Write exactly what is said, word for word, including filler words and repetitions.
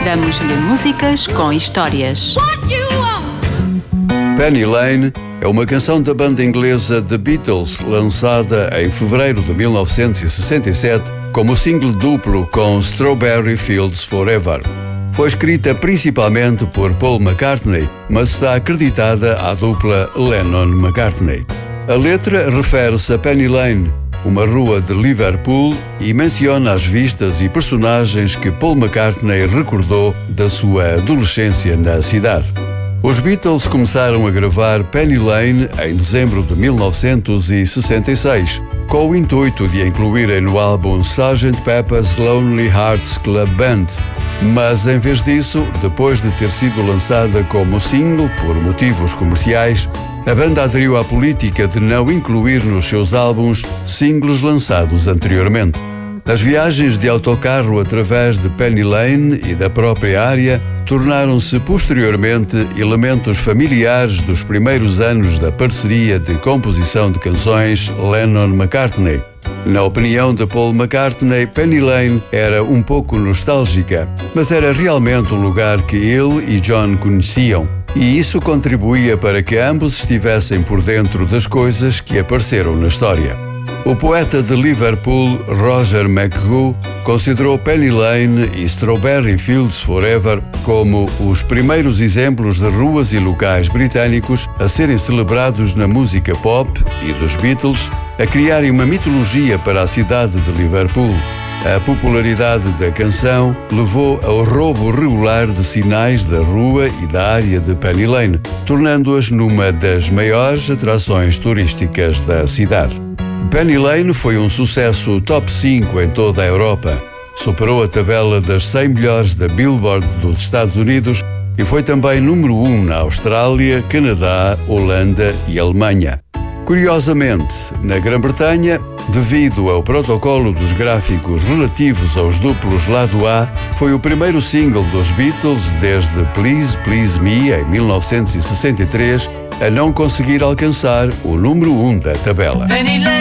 Damos-lhe músicas com histórias. Penny Lane é uma canção da banda inglesa The Beatles, lançada em fevereiro de mil novecentos e sessenta e sete como single duplo com Strawberry Fields Forever. Foi escrita principalmente por Paul McCartney, mas está acreditada à dupla Lennon-McCartney. A letra refere-se a Penny Lane, uma rua de Liverpool, e menciona as vistas e personagens que Paul McCartney recordou da sua adolescência na cidade. Os Beatles começaram a gravar Penny Lane em dezembro de mil novecentos e sessenta e seis, com o intuito de a incluírem no álbum sergeant Pepper's Lonely Hearts Club Band. Mas, em vez disso, depois de ter sido lançada como single por motivos comerciais, a banda aderiu à política de não incluir nos seus álbuns singles lançados anteriormente. As viagens de autocarro através de Penny Lane e da própria área tornaram-se posteriormente elementos familiares dos primeiros anos da parceria de composição de canções Lennon-McCartney. Na opinião de Paul McCartney, Penny Lane era um pouco nostálgica, mas era realmente um lugar que ele e John conheciam, e isso contribuía para que ambos estivessem por dentro das coisas que apareceram na história. O poeta de Liverpool, Roger McGough, considerou Penny Lane e Strawberry Fields Forever como os primeiros exemplos de ruas e locais britânicos a serem celebrados na música pop e dos Beatles, a criarem uma mitologia para a cidade de Liverpool. A popularidade da canção levou ao roubo regular de sinais da rua e da área de Penny Lane, tornando-as numa das maiores atrações turísticas da cidade. Penny Lane foi um sucesso top cinco em toda a Europa. Superou a tabela das cem melhores da Billboard dos Estados Unidos e foi também número um na Austrália, Canadá, Holanda e Alemanha. Curiosamente, na Grã-Bretanha, devido ao protocolo dos gráficos relativos aos duplos lado A, foi o primeiro single dos Beatles desde Please Please Me, em mil novecentos e sessenta e três, a não conseguir alcançar o número um da tabela.